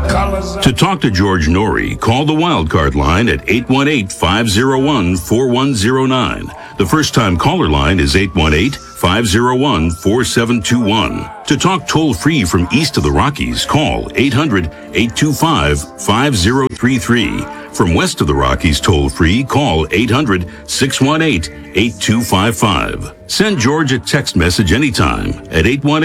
To talk to George Norrie, call the Wildcard line at 818-501-4109. The first-time caller line is 818-501-4721. To talk toll-free from east of the Rockies, call 800-825-5033. From west of the Rockies toll-free, call 800-618-8255. Send George a text message anytime at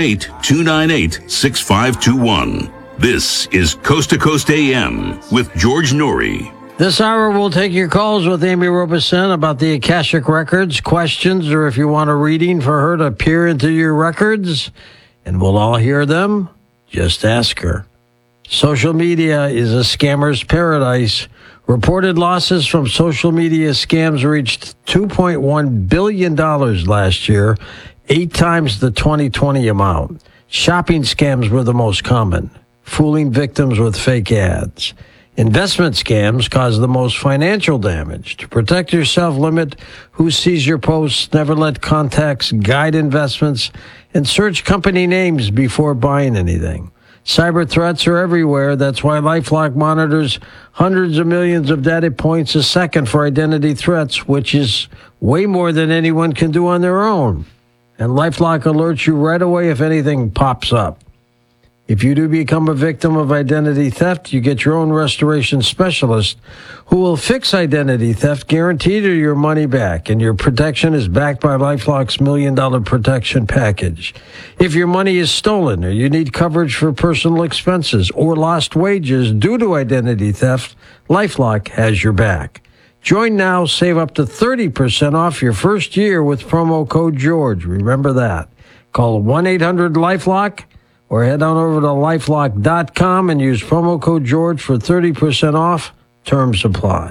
818-298-6521. This is Coast to Coast AM with George Norrie. This hour, we'll take your calls with Amy Robeson about the Akashic Records, questions, or if you want a reading for her to peer into your records, and we'll all hear them. Just ask her. Social media is a scammer's paradise. Reported losses from social media scams reached $2.1 billion last year, 8 times the 2020 amount. Shopping scams were the most common, fooling victims with fake ads. Investment scams cause the most financial damage. To protect yourself, limit who sees your posts, never let contacts guide investments, and search company names before buying anything. Cyber threats are everywhere. That's why LifeLock monitors hundreds of millions of data points a second for identity threats, which is way more than anyone can do on their own. And LifeLock alerts you right away if anything pops up. If you do become a victim of identity theft, you get your own restoration specialist who will fix identity theft, guaranteed, or your money back. And your protection is backed by LifeLock's $1 million protection package. If your money is stolen or you need coverage for personal expenses or lost wages due to identity theft, LifeLock has your back. Join now, save up to 30% off your first year with promo code George. Remember that. Call 1-800-LifeLock. Or head on over to LifeLock.com and use promo code George for 30% off. Terms apply.